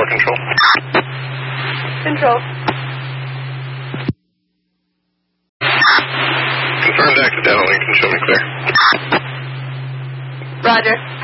Tower Control. Control. Confirmed accidental link and show me clear. Roger.